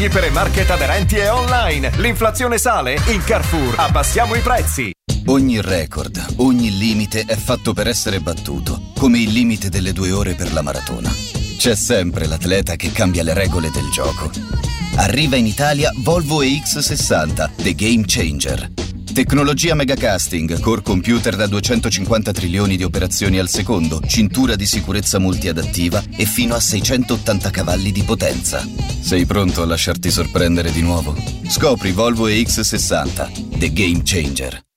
Ipermarket aderenti e online. L'inflazione sale? In Carrefour abbassiamo i prezzi. Ogni record, ogni limite è fatto per essere battuto, come il limite delle 2 ore per la maratona. C'è sempre l'atleta che cambia le regole del gioco. Arriva in Italia Volvo EX60, The Game Changer. Tecnologia megacasting, core computer da 250 trilioni di operazioni al secondo, cintura di sicurezza multiadattiva e fino a 680 cavalli di potenza. Sei pronto a lasciarti sorprendere di nuovo? Scopri Volvo EX60, The Game Changer.